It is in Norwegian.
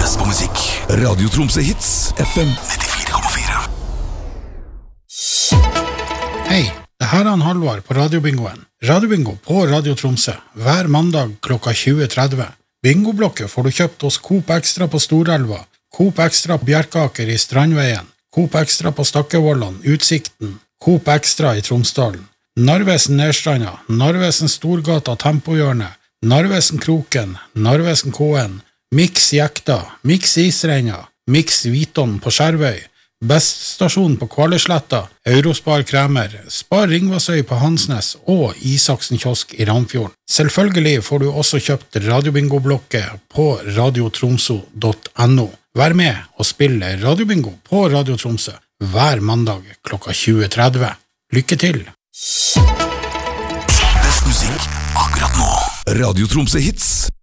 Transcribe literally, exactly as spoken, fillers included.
best på musikk. Radio Tromsø Hits, F M nittifire komma fire. Hei, det her er han Halvard på Radiobingoen. Radiobingo på Radio Tromsø, hver mandag klokka tjue tretti. Bingoblokket får du kjøpt hos Coop Extra på Storelva, Coop Extra på Bjerkaker i Strandveien, Coop Extra på Stakkevollan, Utsikten, Coop Extra i Tromsdalen, Narvesen Nedstranda, Narvesen Storgata Tempohjørnet, Narvesen Kroken, Narvesen K N, Mix Jekta, Mix Isreina, Mix Viton på Skjervøy, Best Stasjon på Kvaløysletta, Eurospar Kremer, Spar Ringvassøy på Hansnes og Isaksen Kiosk i Ramfjorden. Selvfølgelig får du også kjøpt Radiobingo-blokket på radiotromso punktum no. Vær med og spille Radiobingo på Radio Tromsø hver mandag klokka tjue tretti. Lykke til! Best musikk akkurat nå. Radio Tromsø Hits.